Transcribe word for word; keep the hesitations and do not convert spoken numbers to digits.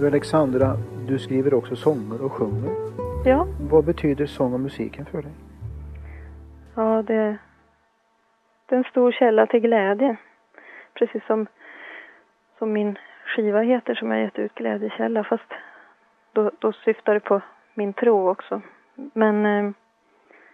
Du Alexandra, du skriver också sånger och sjunger. Ja. Vad betyder sång och musiken för dig? Ja, det, det är en stor källa till glädje. Precis som, som min skiva heter, som jag gett ut, Glädjekälla. Fast då, då syftar det på min tro också. Men... Eh,